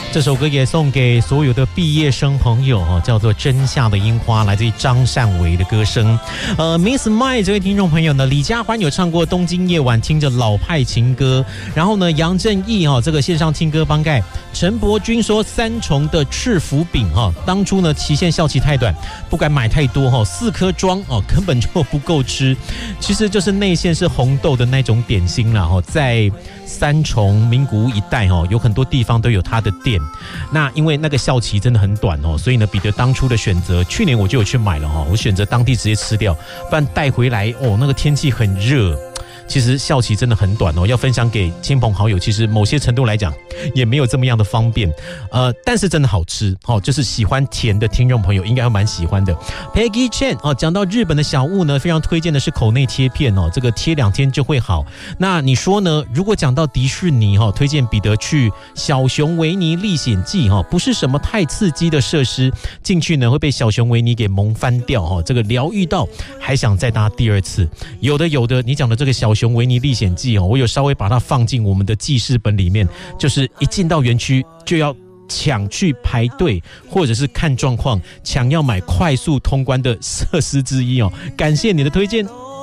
这首歌也送给所有的毕业生朋友哈，叫做《真夏的樱花》，来自于张善伟的歌声。Miss Mai 这位听众朋友呢，李佳欢有唱过《东京夜晚》，听着老派情歌。然后呢，杨振义哈这个线上听歌帮盖，陈柏君说三重的赤福饼哈，当初呢期限效期太短，不敢买太多哈，4颗装哦根本就不够吃。其实就是内馅是红豆的那种点心啦哈，在三重名古屋一带哈，有很多地方都有它的店。那因为那个效期真的很短哦，所以呢，彼得当初的选择，去年我就有去买了哈，我选择当地直接吃掉，不然带回来哦，那个天气很热。其实效期真的很短哦，要分享给亲朋好友，其实某些程度来讲也没有这么样的方便，但是真的好吃哦，就是喜欢甜的听众朋友应该会蛮喜欢的。Peggy Chen 哦，讲到日本的小物呢，非常推荐的是口内贴片哦，这个贴2天就会好。那你说呢？如果讲到迪士尼哈，推荐彼得去小熊维尼历险记哈，不是什么太刺激的设施，进去呢会被小熊维尼给萌翻掉哈，这个疗愈到还想再搭第2次。有的，你讲的这个小熊维尼历险记哦，我有稍微把它放进我们的记事本里面，就是一进到园区就要抢去排队，或者是看状况抢要买快速通关的设施之一哦。感谢你的推荐。